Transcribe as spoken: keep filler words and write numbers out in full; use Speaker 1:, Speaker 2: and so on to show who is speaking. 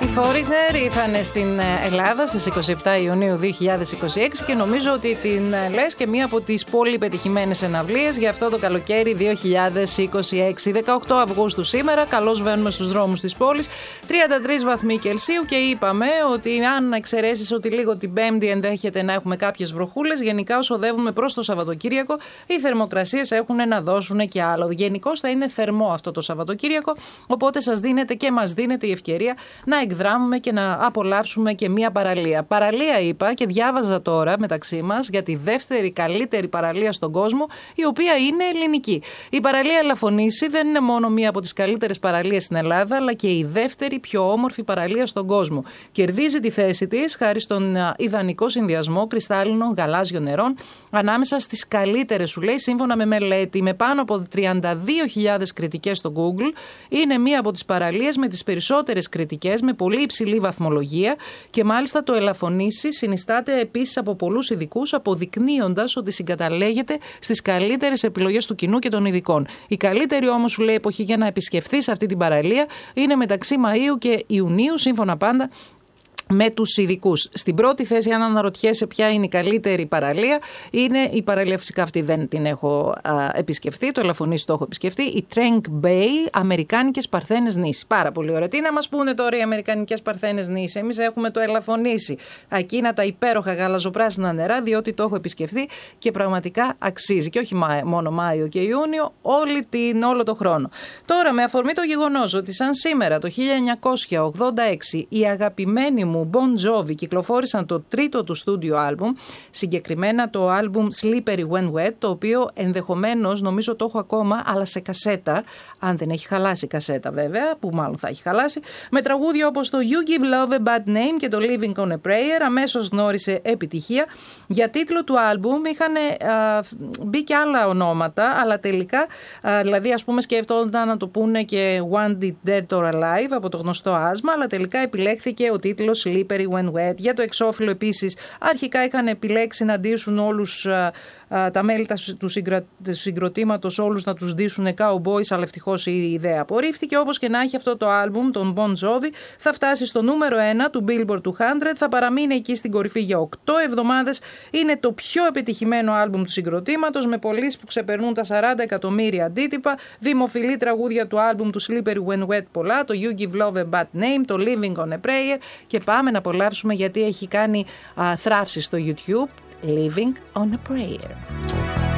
Speaker 1: Foreigner ήρθαν στην Ελλάδα στις είκοσι επτά Ιουνίου δύο χιλιάδες είκοσι έξι και νομίζω ότι την λες και μία από τις πολύ πετυχημένες συναυλίες για αυτό το καλοκαίρι δύο χιλιάδες είκοσι έξι. δεκαοκτώ Αυγούστου σήμερα, καλώς βαίνουμε στους δρόμους της πόλης, τριάντα τρεις βαθμοί Κελσίου και είπαμε ότι αν εξαιρέσεις ότι λίγο την Πέμπτη ενδέχεται να έχουμε κάποιες βροχούλες, γενικά όσο οδεύουμε προς το Σαββατοκύριακο οι θερμοκρασίες έχουν να δώσουν και άλλο. Γενικώς θα είναι θερμό αυτό το Σαββατοκύριακο, οπότε σας δίνεται και μας δίνεται η ευκαιρία να εκδράμουμε και να απολαύσουμε και μία παραλία. Παραλία είπα και διάβαζα τώρα μεταξύ μας για τη δεύτερη καλύτερη παραλία στον κόσμο, η οποία είναι ελληνική. Η παραλία Ελαφωνήσι δεν είναι μόνο μία από τις καλύτερες παραλίες στην Ελλάδα, αλλά και η δεύτερη πιο όμορφη παραλία στον κόσμο. Κερδίζει τη θέση της χάρη στον ιδανικό συνδυασμό κρυστάλλινων γαλάζιων νερών ανάμεσα στις καλύτερες, σου λέει, σύμφωνα με μελέτη με πάνω από τριάντα δύο χιλιάδες κριτικές στο Google. Είναι μία από τις παραλίες με τις περισσότερες κριτικές, με πολύ υψηλή βαθμολογία και μάλιστα το Ελαφωνήσι συνιστάται επίσης από πολλούς ειδικούς, αποδεικνύοντας ότι συγκαταλέγεται στις καλύτερες επιλογές του κοινού και των ειδικών. Η καλύτερη όμως, σου λέει, εποχή για να επισκεφθείς αυτή την παραλία είναι μεταξύ Μαΐου και Ιουνίου, σύμφωνα πάντα με τους ειδικούς. Στην πρώτη θέση, αν αναρωτιέσαι ποια είναι η καλύτερη παραλία, είναι η παραλία, φυσικά αυτή δεν την έχω α, επισκεφτεί, το Ελαφωνήσι το έχω επισκεφτεί, η Trank Bay, Αμερικάνικες Παρθένες νήσι. Πάρα πολύ ωραία. Τι να μας πούνε τώρα οι Αμερικανικές Παρθένες νήσι? Εμείς έχουμε το Ελαφωνήσι, εκείνα τα υπέροχα γαλαζοπράσινα νερά, διότι το έχω επισκεφτεί και πραγματικά αξίζει. Και όχι μόνο Μάιο και Ιούνιο, όλη την, όλο το χρόνο. Τώρα, με αφορμή το γεγονός ότι σαν σήμερα το χίλια εννιακόσια ογδόντα έξι η αγαπημένη μου Bon Jovi κυκλοφόρησαν το τρίτο του στούντιο άλμπουμ, συγκεκριμένα το άλμπουμ Slippery When Wet, το οποίο ενδεχομένως, νομίζω το έχω ακόμα, αλλά σε κασέτα, αν δεν έχει χαλάσει η κασέτα βέβαια, που μάλλον θα έχει χαλάσει, με τραγούδια όπως το You Give Love a Bad Name και το Living on a Prayer, αμέσως γνώρισε επιτυχία. Για τίτλο του άλμπουμ είχαν α, μπει και άλλα ονόματα, αλλά τελικά, α, δηλαδή ας πούμε σκέφτονταν να το πούνε και One Did Dead or Alive από το γνωστό άσμα, αλλά τελικά επιλέχθηκε ο τίτλος Slippery When Wet. Για το εξώφυλλο επίσης αρχικά είχαν επιλέξει να ντύσουν όλους α, α, τα μέλη του, συγκρα, του συγκροτήματος, όλους να τους ντύσουν cowboys, αλλά ευτυχώς η ιδέα απορρίφθηκε. Όπως και να έχει, αυτό το άλμπουμ, τον Bon Jovi, θα φτάσει στο νούμερο ένα του Billboard εκατό, θα παραμείνει εκεί στην κορυφή για οκτώ εβδομάδες. Είναι το πιο επιτυχημένο άλμπουμ του συγκροτήματος, με πωλήσεις που ξεπερνούν τα σαράντα εκατομμύρια αντίτυπα, δημοφιλή τραγούδια του άλμπουμ του Slippery When Wet πολλά, το You Give Love a Bad Name, το Living on a Prayer, και πάμε να απολαύσουμε γιατί έχει κάνει α, θράψη στο YouTube, Living on a Prayer.